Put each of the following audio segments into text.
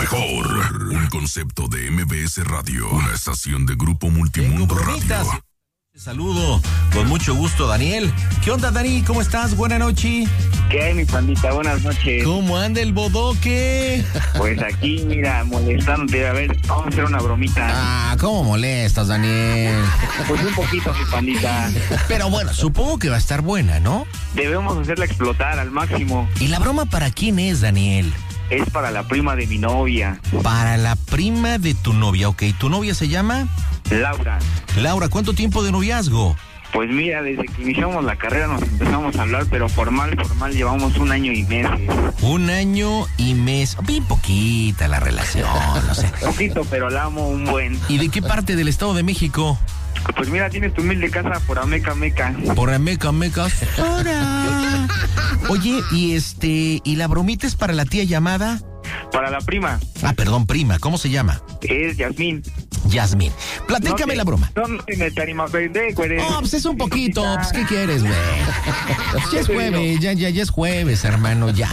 mejor. Un concepto de MBS Radio. Una estación de Grupo Multimundo Radio. Saludo con mucho gusto, Daniel. ¿Qué onda, Dani? ¿Cómo estás? Buenas noches. ¿Qué hay, mi pandita? Buenas noches. ¿Cómo anda el bodoque? Pues aquí, mira, molestándote. A ver, vamos a hacer una bromita. Ah, ¿cómo molestas, Daniel? Pues un poquito, mi pandita. Pero bueno, supongo que va a estar buena, ¿no? Debemos hacerla explotar al máximo. ¿Y la broma para quién es, Daniel? Es para la prima de mi novia. Para la prima de tu novia, ok. ¿Tu novia se llama? Laura. Laura, ¿cuánto tiempo de noviazgo? Pues mira, desde que iniciamos la carrera nos empezamos a hablar, pero formal llevamos 1 año y meses. 1 año y mes. Bien poquita la relación, no sé. Poquito, pero la amo un buen. ¿Y de qué parte del Estado de México? Pues mira, tienes tu humilde casa por Ameca. Por Ameca. ¡Hora! Oye, ¿y la bromita es para la tía llamada? Para la prima. Ah, perdón, prima. ¿Cómo se llama? Es Yasmín. Yasmín. Platícame la broma. No te animas, pendejo, eres. Oh, pues es un poquito. Pues, ¿qué quieres, güey? Ya es jueves, ya es jueves, hermano. Ya.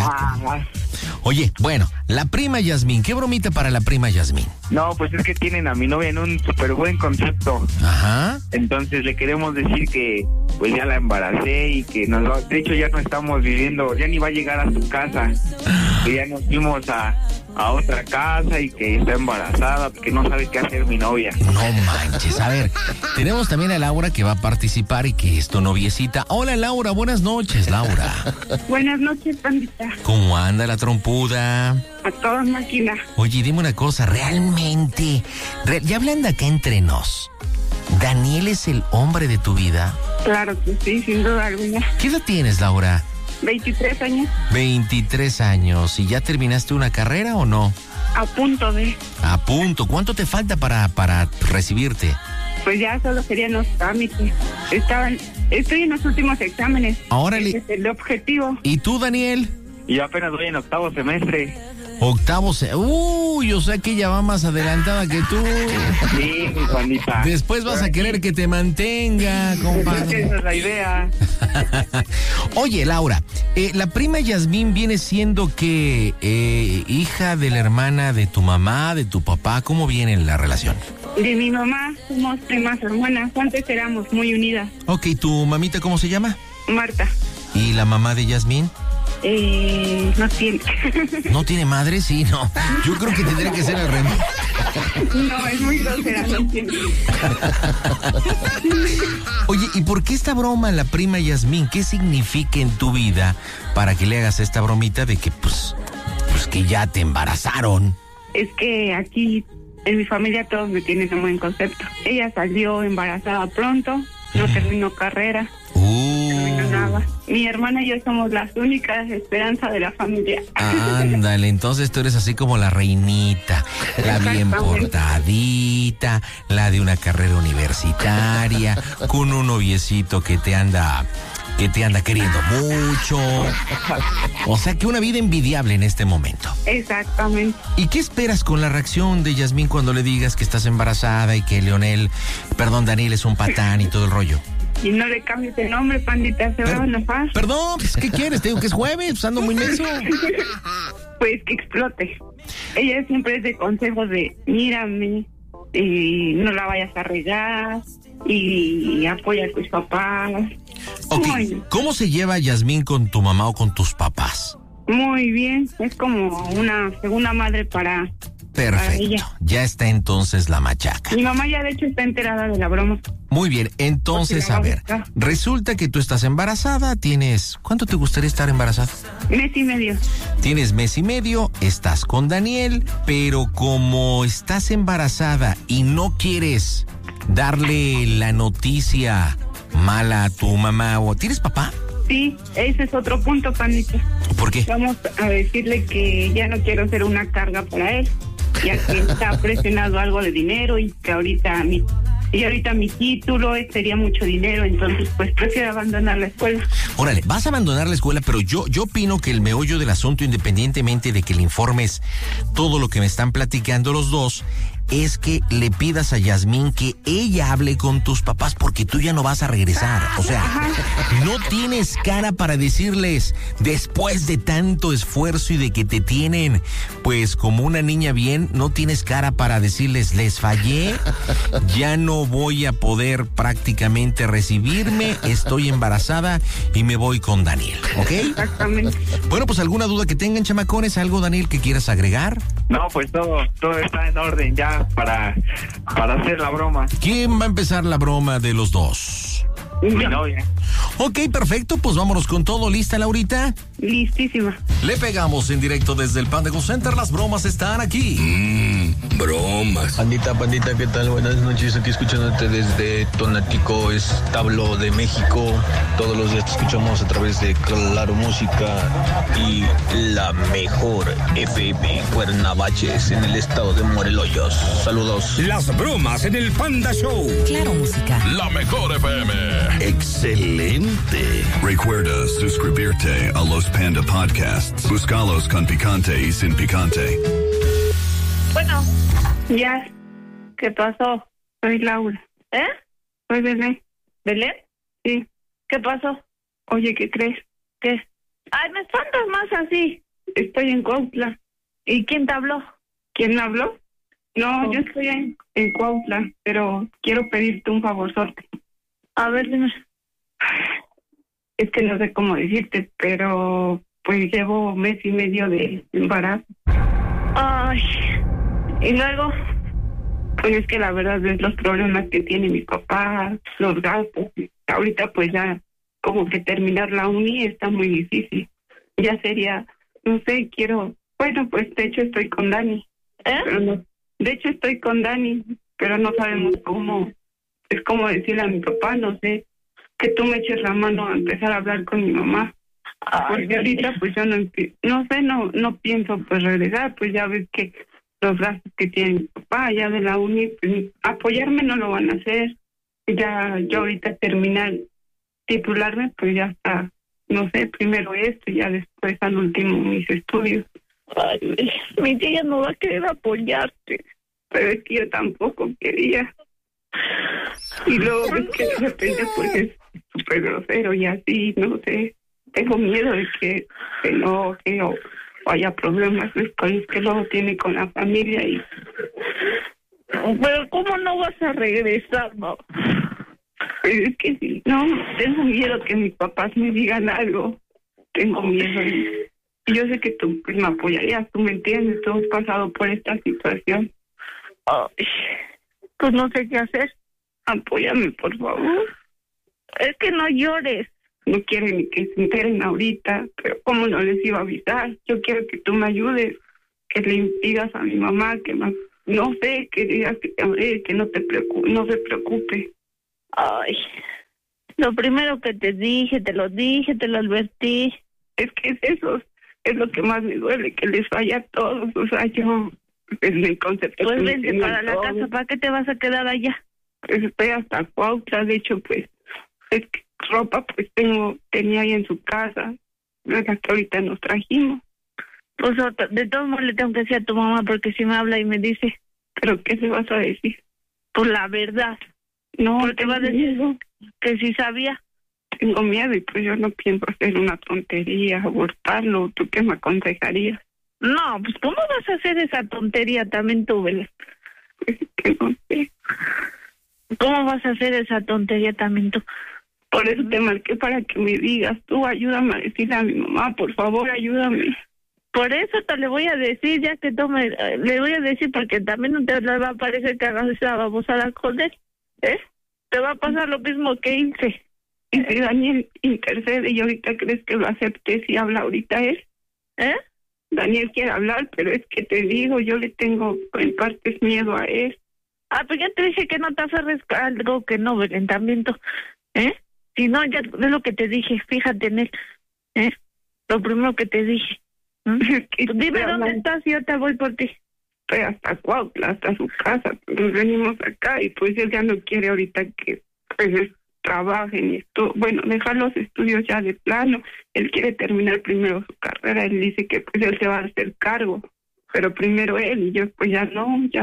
Oye, bueno, la prima Yasmín. ¿Qué bromita para la prima Yasmín? No, pues es que tienen a mi novia en un súper buen concepto. Ajá. Entonces le queremos decir que pues ya la embaracé y que de hecho ya no estamos viviendo, ya ni va a llegar a su casa. Que ya nos fuimos a otra casa y que está embarazada, porque no sabe qué hacer mi novia. No manches, a ver, tenemos también a Laura que va a participar y que es tu noviecita. Hola, Laura, buenas noches, Laura. Buenas noches, pandita. ¿Cómo anda la trompuda? A toda máquina. Oye, dime una cosa, realmente, ya hablando acá entre nos, ¿Daniel es el hombre de tu vida? Claro que sí, sin duda alguna. ¿Qué edad tienes, Laura? 23 años. 23 años. ¿Y ya terminaste una carrera o no? A punto de. A punto. ¿Cuánto te falta para recibirte? Pues ya solo serían los trámites. Estoy en los últimos exámenes. Órale. Ese es el objetivo. ¿Y tú, Daniel? Yo apenas voy en 8º semestre. Uy, o sea que ella va más adelantada que tú. Sí, mi pandita. Después vas a querer que te mantenga, compadre. Esa es la idea. Oye, Laura, la prima Yasmín viene siendo que hija de la hermana de tu mamá, de tu papá. ¿Cómo viene la relación? De mi mamá, somos primas hermanas. Antes éramos muy unidas. Ok, ¿tu mamita cómo se llama? Marta. ¿Y la mamá de Yasmín? No tiene. ¿No tiene madre? Sí, no. Yo creo que tendría que ser al revés. No, es muy grosera, no tiene. Oye, ¿y por qué esta broma, la prima Yasmín? ¿Qué significa en tu vida para que le hagas esta bromita de que, pues que ya te embarazaron? Es que aquí, en mi familia, todos me tienen un buen concepto. Ella salió embarazada pronto, no terminó carrera. No nada. Mi hermana y yo somos las únicas esperanzas de la familia. Ándale, entonces tú eres así como la reinita, la bien portadita, la de una carrera universitaria, con un noviecito que te anda queriendo mucho. O sea que una vida envidiable en este momento. Exactamente. ¿Y qué esperas con la reacción de Yasmín cuando le digas que estás embarazada y que Daniel es un patán y todo el rollo? Y no le cambies el nombre, pandita, se va a enojar. Perdón, pues, ¿qué quieres? Te digo que es jueves, pues ando muy menso. Pues que explote. Ella siempre es de consejos de, mírame, y no la vayas a regar, y apoya a tus papás. Ok, ¿cómo se lleva Yasmín con tu mamá o con tus papás? Muy bien, es como una segunda madre para... Perfecto, ya está entonces la machaca. Mi mamá ya de hecho está enterada de la broma. Muy bien, entonces a ver, resulta que tú estás embarazada, ¿cuánto te gustaría estar embarazada? 1 mes y medio. Tienes 1 mes y medio, estás con Daniel, pero como estás embarazada y no quieres darle la noticia mala a tu mamá, ¿tienes papá? Sí, ese es otro punto, pandita. ¿Por qué? Vamos a decirle que ya no quiero ser una carga para él, ya que está presionado algo de dinero y que ahorita mi título sería mucho dinero, entonces pues prefiero abandonar la escuela. Órale, vas a abandonar la escuela, pero yo opino que el meollo del asunto, independientemente de que le informes todo lo que me están platicando los dos, es que le pidas a Yasmín que ella hable con tus papás porque tú ya no vas a regresar. O sea, no tienes cara para decirles, después de tanto esfuerzo y de que te tienen, pues como una niña bien, no tienes cara para decirles, les fallé, ya no voy a poder prácticamente recibirme, estoy embarazada y me voy con Daniel, ¿ok? Exactamente. Bueno, pues alguna duda que tengan, chamacones, algo, Daniel, que quieras agregar. No, pues todo está en orden ya para hacer la broma. ¿Quién va a empezar la broma de los dos? Mi novia. Ok, perfecto, pues vámonos con todo. ¿Lista, Laurita? Listísima. Le pegamos en directo desde el Panda Go Center. Las bromas están aquí. Bromas. Pandita, ¿qué tal? Buenas noches, aquí escuchándote desde Tonatico, Establo de México. Todos los días te escuchamos a través de Claro Música y la mejor FM Cuernavaches en el estado de Morelos. Saludos. Las bromas en el Panda Show. Claro Música. La mejor FM. Excelente. Recuerda suscribirte a los Panda Podcasts. Búscalos con picante y sin picante. Bueno. Ya. ¿Qué pasó? Soy Laura. Soy Belén. ¿Belén? Sí. ¿Qué pasó? Oye, ¿qué crees? ¿Qué? Ay, me espantas más así. Estoy en Cuautla. ¿Y quién te habló? ¿Quién me habló? No, yo estoy en Cuautla, pero quiero pedirte un favorzote. A ver, dime. Es que no sé cómo decirte, pero pues llevo mes y medio de embarazo. Ay, y luego, pues es que la verdad es los problemas que tiene mi papá, los gastos. Ahorita pues ya como que terminar la uni está muy difícil. Ya sería, no sé, bueno, pues de hecho estoy con Dani. Pero no, de hecho estoy con Dani, pero no sabemos cómo, es como decirle a mi papá, no sé, que tú me eches la mano a empezar a hablar con mi mamá. Porque ahorita pues yo no pienso pues regresar, pues ya ves que los gastos que tiene mi papá ya de la uni, pues apoyarme no lo van a hacer. Ya yo ahorita terminar, titularme, pues ya está, no sé, primero esto y ya después al último mis estudios. Ay, mi tía no va a querer apoyarte, pero es que yo tampoco quería. Y luego ves que de repente pues es súper grosero y así, no sé, tengo miedo de que se enoje o haya problemas después que luego tiene con la familia y... Pero ¿cómo no vas a regresar, no? Pues es que sí, no, tengo miedo que mis papás me digan algo, tengo miedo y yo sé que tú pues, me apoyarías, tú me entiendes, tú has pasado por esta situación. Ay, pues no sé qué hacer. Apóyame, por favor. Es que no llores. No quieren ni que se enteren ahorita, pero ¿cómo no les iba a avisar? Yo quiero que tú me ayudes, que le digas a mi mamá que no sé, que digas que te hablé, que no se preocupe. Ay, lo primero que te dije, te lo advertí. Es que es lo que más me duele, que les falla a todos. O sea, yo, en el concepto... Pues vente para la casa, ¿para qué te vas a quedar allá? Pues estoy hasta Cuautla, de hecho, pues, es que ropa, pues, tenía ahí en su casa, hasta que ahorita nos trajimos. Pues, de todos modos le tengo que decir a tu mamá, porque si me habla y me dice... ¿Pero qué se vas a decir? Pues la verdad. No, porque va a decir que sí sabía. Tengo miedo y pues yo no pienso hacer una tontería, abortarlo. ¿Tú qué me aconsejarías? No, pues ¿cómo vas a hacer esa tontería también tú, Belén? Pues que no sé. ¿Cómo vas a hacer esa tontería también tú? Por eso te marqué para que me digas, tú ayúdame a decirle a mi mamá, por favor, ayúdame. Por eso te le voy a decir, ya que le voy a decir, porque también no te le va a parecer que hagas esa babosada con él, ¿eh? Te va a pasar lo mismo que hice. Y si Daniel intercede y ahorita crees que lo acepte si habla ahorita él, Daniel quiere hablar, pero es que te digo, yo le tengo en partes miedo a él. Ah, pues ya te dije que no te aferres a algo que no, Belén, también tú, Si no, ya es lo que te dije, fíjate en él, Lo primero que te dije. Dime dónde estás y yo te voy por ti. Estoy hasta Cuautla, hasta su casa, nos venimos acá y pues él ya no quiere ahorita que pues trabajen y esto, bueno, dejar los estudios ya de plano. Él quiere terminar primero su carrera, él dice que pues él se va a hacer cargo, pero primero él y yo pues ya no, ya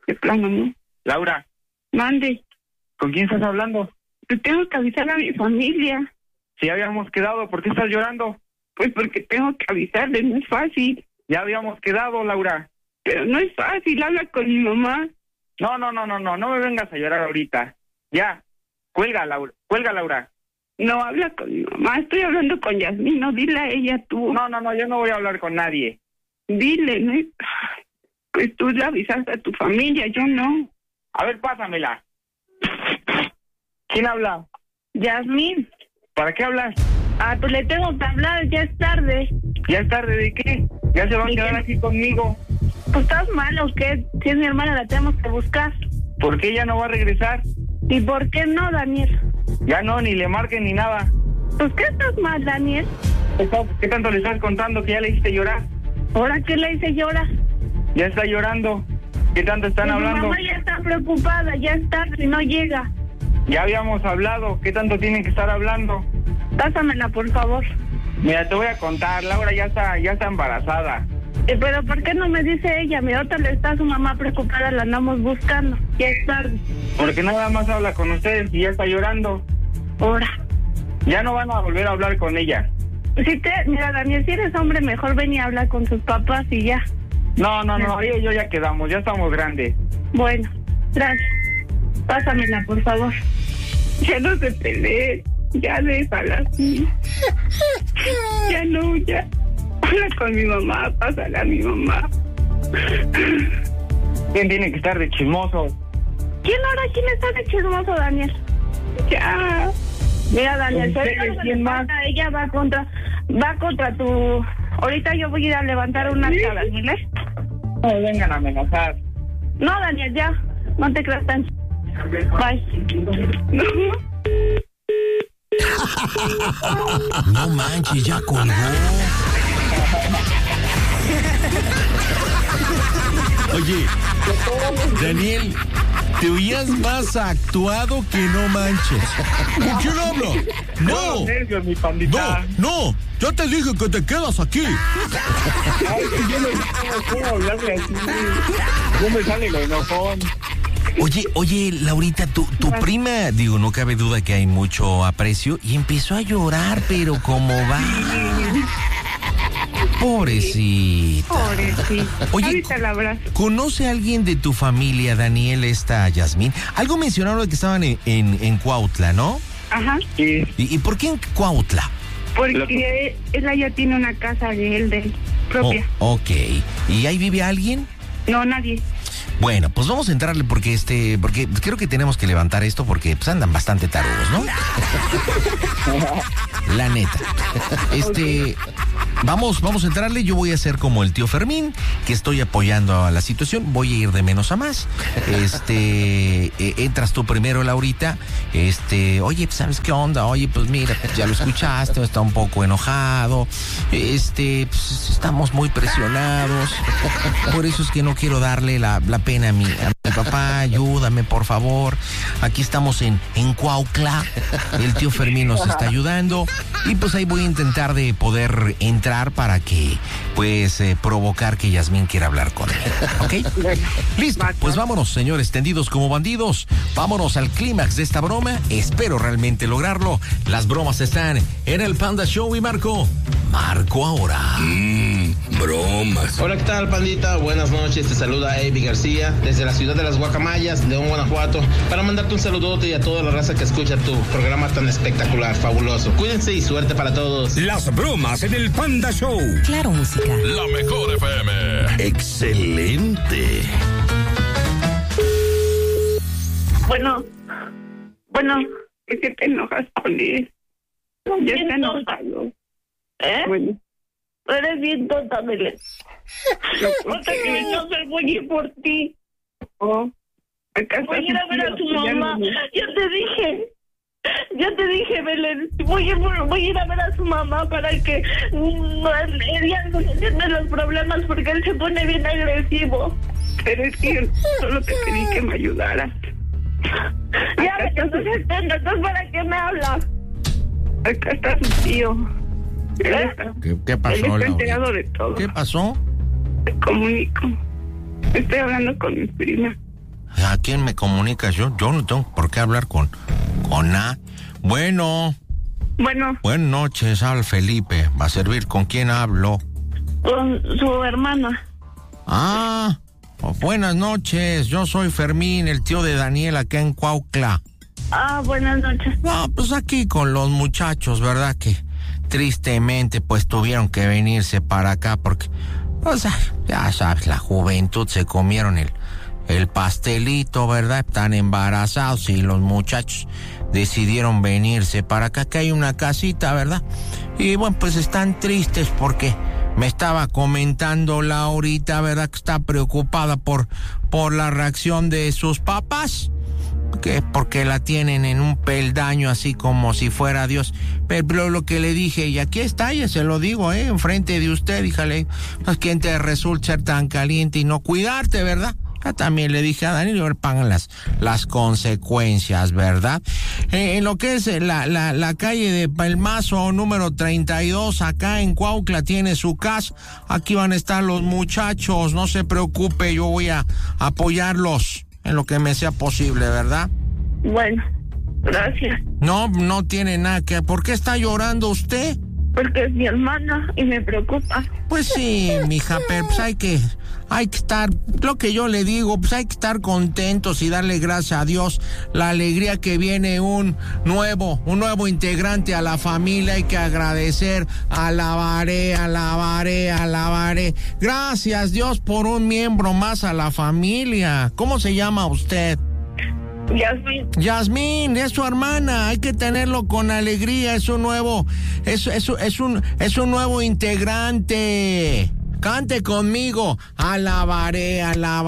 De plano, ¿no? Laura, Mande. ¿con quién estás hablando? Pues tengo que avisar a mi familia. Si habíamos quedado, ¿por qué estás llorando? Pues porque tengo que avisarles, no es fácil. Ya habíamos quedado, Laura. Pero no es fácil, habla con mi mamá. No me vengas a llorar ahorita. Ya, cuelga, Laura. No, habla con mi mamá, estoy hablando con Yasmín, no, dile a ella tú. No, yo no voy a hablar con nadie. Dile, ¿no? Pues tú le avisaste a tu familia, yo no. A ver, pásamela. ¿Quién habla? Yasmín. ¿Para qué hablas? Pues le tengo que hablar, ya es tarde. ¿Ya es tarde de qué? ¿Ya se van a quedar aquí conmigo? Pues estás mal, ¿o qué? Si es mi hermana, la tenemos que buscar. ¿Por qué ella no va a regresar? ¿Y por qué no, Daniel? Ya no, ni le marquen ni nada. Pues ¿qué estás mal, Daniel? ¿Qué tanto le estás contando que ya le hiciste llorar? ¿Ahora qué le hice llorar? Ya está llorando. ¿Qué tanto están hablando? Mi mamá ya está preocupada, ya es tarde, no llega. Ya habíamos hablado. ¿Qué tanto tienen que estar hablando? Pásamela, por favor. Mira, te voy a contar. Laura ya está embarazada. Pero ¿por qué no me dice ella? Mi otra le está su mamá preocupada, la andamos buscando. Ya es tarde. Porque nada más habla con ustedes y ya está llorando. Ahora. Ya no van a volver a hablar con ella. Mira, Daniel, si eres hombre, mejor ven y habla con sus papás y ya. No, ella y yo ya quedamos, ya estamos grandes. Bueno, gracias. Pásamela, por favor. Ya no se peleen, ya déjala así. Ya no, ya. Habla con mi mamá, pásala a mi mamá. ¿Quién tiene que estar de chismoso? ¿Quién está de chismoso, Daniel? Ya. Mira, Daniel, ¿quién más? Ella va contra tu... Ahorita yo voy a ir a levantar una acta, Daniel, ¿eh? No me vengan a amenazar. No, Daniel, ya. No te creas tan... Bye. No. No manches, ya colgó. Oye, Daniel, te oías más actuado que no manches. ¿Con quién hablo? No. Nervios, mi pandita. No, ya te dije que te quedas aquí. Ay, yo no sé cómo hablarle así. No me sale lo enojón. Oye, Laurita, tu prima, digo, no cabe duda que hay mucho aprecio y empezó a llorar, pero ¿cómo va? Pobrecita. Oye, ahorita la abrazo. ¿Conoce a alguien de tu familia, Daniel, esta Yasmín? Algo mencionaron de que estaban en Cuautla, ¿no? Ajá. Sí. ¿Y por qué en Cuautla? Porque ella ya tiene una casa de él propia. Ok. ¿Y ahí vive alguien? No, nadie. Bueno, pues vamos a entrarle porque creo que tenemos que levantar esto porque pues andan bastante tarudos, ¿no? La neta. Vamos a entrarle. Yo voy a hacer como el tío Fermín, que estoy apoyando a la situación. Voy a ir de menos a más. Entras tú primero, Laurita. Oye, pues, ¿sabes qué onda? Oye, pues mira, ya lo escuchaste, está un poco enojado. Pues estamos muy presionados. Por eso es que no quiero darle la pena a mi papá. Ayúdame, por favor. Aquí estamos en Cuautla. El tío Fermín nos está ayudando. Y pues ahí voy a intentar de poder entrar para que, pues, provocar que Yasmín quiera hablar con él. ¿Ok? Listo. Pues vámonos, señores, tendidos como bandidos. Vámonos al clímax de esta broma. Espero realmente lograrlo. Las bromas están en el Panda Show y Marco ahora. Bromas. Hola, ¿qué tal, pandita? Buenas noches, te saluda Avi García desde la ciudad de las Guacamayas, León, Guanajuato, para mandarte un saludote y a toda la raza que escucha tu programa tan espectacular, fabuloso. Cuídense y suerte para todos. Las bromas en el Panda Show. Claro, música. La mejor FM. Excelente. Bueno, es que te enojas con él. Ya está enojado. Bueno. Eres bien tonta, Belén. Hasta que yo soy muy por ti. Acá está. Voy a ir a ver a tu mamá. Ya te dije, Belén. Voy a ir a ver a su mamá para que ella no entienda los problemas porque él se pone bien agresivo. Pero es que yo solo te pedí que me ayudaras. Ya, entonces, ¿para qué me hablas? Acá está su tío. ¿Qué pasó, él está Laura? enterado de todo. ¿Qué pasó? Te comunico. Estoy hablando con mi prima. ¿A quién me comunicas? Yo no tengo por qué hablar con A. Bueno. Buenas noches, habla Felipe. Va a servir. ¿Con quién hablo? Con su hermana. Buenas noches. Yo soy Fermín, el tío de Daniel, acá en Cuautla. Buenas noches. Pues aquí con los muchachos, ¿verdad? Que tristemente pues tuvieron que venirse para acá porque, o sea, ya sabes, la juventud se comieron el pastelito, ¿verdad? Están embarazados y los muchachos decidieron venirse para acá, que hay una casita, ¿verdad? Y bueno, pues están tristes porque me estaba comentando Laurita, ¿verdad? Que está preocupada por la reacción de sus papás, que porque la tienen en un peldaño así como si fuera Dios. Pero lo que le dije, y aquí está, ya se lo digo, enfrente de usted, díjale, pues quién te resulta ser tan caliente y no cuidarte, ¿verdad? Ya también le dije a Daniel, pagan las consecuencias, ¿verdad? En lo que es la calle de Palmazo, número 32, acá en Cuautla, tiene su casa. Aquí van a estar los muchachos, no se preocupe, yo voy a apoyarlos en lo que me sea posible, ¿verdad? Bueno, gracias. No tiene nada que... ¿Por qué está llorando usted? Porque es mi hermana y me preocupa. Pues sí, mija, pero pues hay que estar, lo que yo le digo, pues hay que estar contentos y darle gracias a Dios la alegría que viene un nuevo integrante a la familia. Hay que agradecer, alabaré. Gracias Dios por un miembro más a la familia. ¿Cómo se llama usted? Yasmín, es su hermana, hay que tenerlo con alegría, es un nuevo integrante. Cante conmigo, alabaré.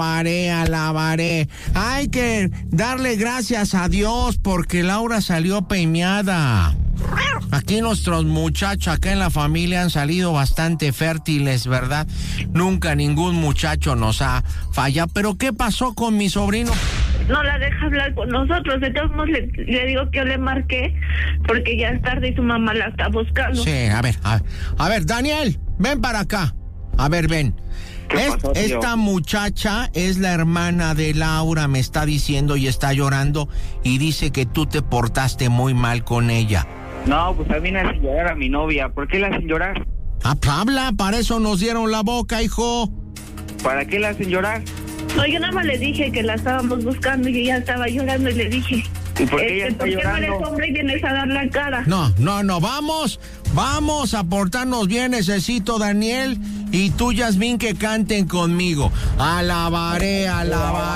Hay que darle gracias a Dios porque Laura salió premiada. Aquí nuestros muchachos acá en la familia han salido bastante fértiles, ¿verdad? Nunca ningún muchacho nos ha fallado. ¿Pero qué pasó con mi sobrino? No la deja hablar con nosotros. De todos modos le digo que yo le marqué porque ya es tarde y su mamá la está buscando. Sí, a ver, Daniel, ven para acá. A ver, ven. Esta muchacha es la hermana de Laura, me está diciendo, y está llorando y dice que tú te portaste muy mal con ella. No, pues a mí me hacen llorar a mi novia. ¿Por qué la hacen llorar? Habla, para eso nos dieron la boca, hijo. ¿Para qué la hacen llorar? No, yo nada más le dije que la estábamos buscando y ella estaba llorando y le dije... ¿Y por qué ella está llorando? ¿Por qué no eres hombre y vienes a dar la cara? No, vamos a portarnos bien, necesito Daniel y tú, Yasmín, que canten conmigo. Alabaré al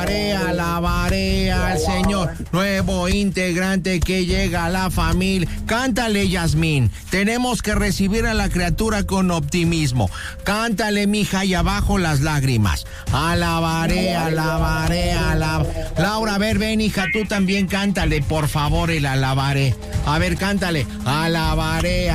Señor, nuevo integrante que llega a la familia. Cántale, Yasmín, tenemos que recibir a la criatura con optimismo. Cántale, mija, y abajo las lágrimas. Alabaré. Laura, a ver, ven, hija, tú también cántale, por favor, el alabaré. A ver, cántale. Alabaré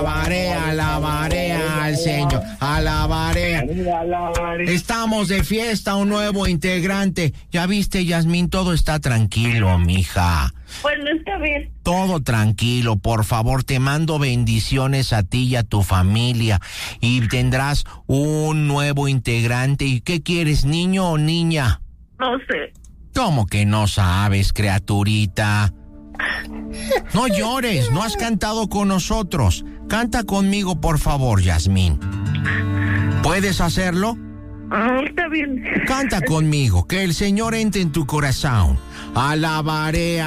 al Señor. Alabaré. Estamos de fiesta, un nuevo integrante. Ya viste, Yasmín, todo está tranquilo, mija. Bueno, está bien. Todo tranquilo, por favor, te mando bendiciones a ti y a tu familia. Y tendrás un nuevo integrante. ¿Y qué quieres, niño o niña? No sé. ¿Cómo que no sabes, criaturita? No llores, no has cantado con nosotros. Canta conmigo, por favor, Yasmín. ¿Puedes hacerlo? Está bien. Canta conmigo, que el Señor entre en tu corazón. Alabaré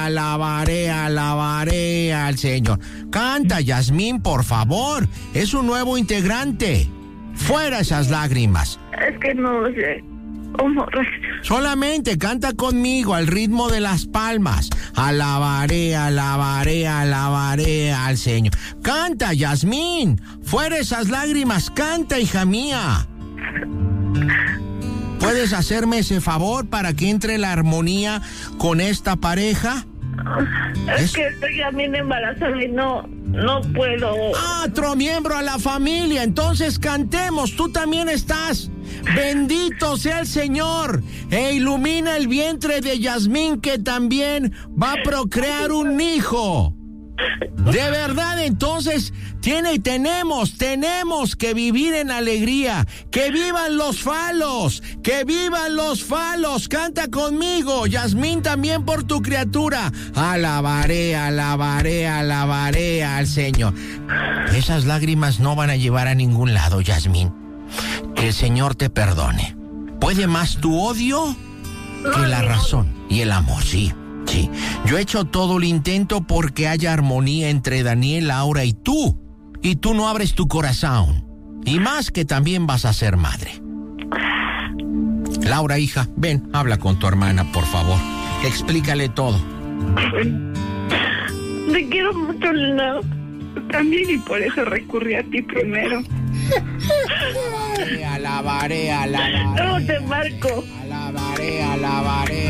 al Señor. Canta, Yasmín, por favor. Es un nuevo integrante. Fuera esas lágrimas. Es que no sé cómo reaccionar. Solamente canta conmigo al ritmo de las palmas. Alabaré al Señor. Canta, Yasmín. Fuera esas lágrimas. Canta, hija mía. ¿Puedes hacerme ese favor para que entre la armonía con esta pareja? Es que estoy también embarazada y no puedo. Otro miembro a la familia. Entonces cantemos. Tú también estás. Bendito sea el Señor. E ilumina el vientre de Yasmín, que también va a procrear un hijo. De verdad, entonces, tenemos que vivir en alegría. ¡Que vivan los falos! ¡Que vivan los falos! Canta conmigo, Yasmín, también por tu criatura. Alabaré al Señor. Esas lágrimas no van a llevar a ningún lado, Yasmín. Que el Señor te perdone. ¿Puede más tu odio que la razón y el amor? Sí. Yo he hecho todo el intento porque haya armonía entre Daniel, Laura y tú. Y tú no abres tu corazón. Y más que también vas a ser madre. Laura, hija, ven, habla con tu hermana, por favor. Explícale todo. Te quiero mucho, Lina. También, y por eso recurrí a ti primero. Alabaré. No, te marco. Alabaré.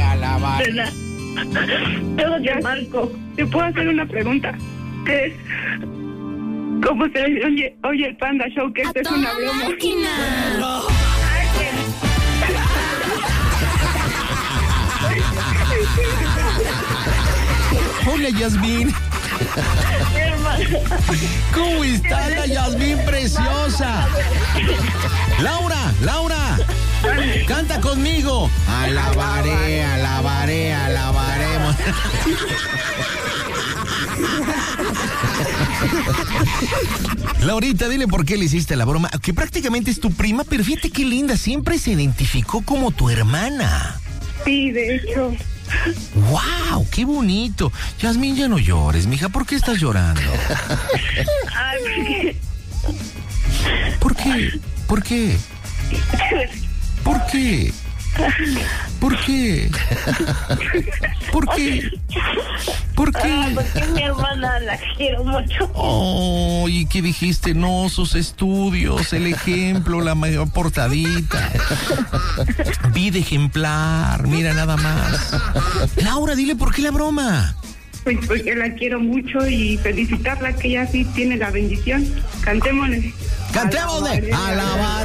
Yo te marco. ¿Te puedo hacer una pregunta? ¿Qué es? ¿Cómo se oye el Panda Show? Que esta es una broma. Hola, Yasmín. ¿Cómo está la Yasmín preciosa? Laura, canta conmigo. Alabaré. Laurita, dile por qué le hiciste la broma, que prácticamente es tu prima, pero fíjate qué linda, siempre se identificó como tu hermana. Sí, de hecho. ¡Wow! ¡Qué bonito! Yasmín, ya no llores, mija. ¿Por qué estás llorando? Ay, ¿Por qué? ¿Por qué? ¿Por qué? ¿Por qué? ¿Por qué? ¿Por qué? Porque mi hermana la quiero mucho. Oh, ¿y qué dijiste? No, sus estudios, el ejemplo, la mayor portadita. Vida ejemplar, mira nada más. Laura, dile por qué la broma. pues porque la quiero mucho y felicitarla que ella sí tiene la bendición. Cantémosle. ¡Cantémosle! Alabar.